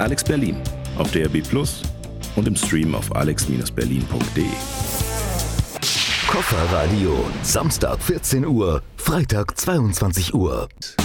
Alex Berlin auf DRB Plus und im Stream auf alex-berlin.de. Kofferradio, Samstag 14 Uhr, Freitag 22 Uhr.